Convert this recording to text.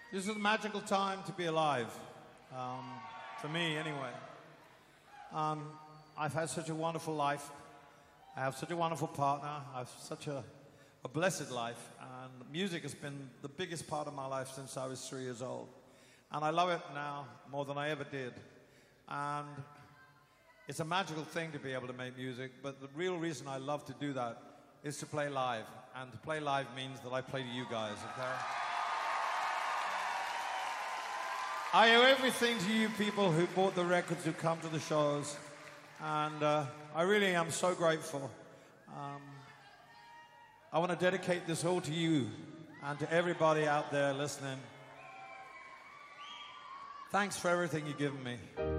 This is a magical time to be alive, for me anyway. I've had such a wonderful life. I have such a wonderful partner. I have such a blessed life. And music has been the biggest part of my life since I was 3 years old. And I love it now more than I ever did. And it's a magical thing to be able to make music, but the real reason I love to do that is to play live. And to play live means that I play to you guys, okay? I owe everything to you people who bought the records, who come to the shows. And I really am so grateful. I want to dedicate this all to you and to everybody out there listening. Thanks for everything you've given me.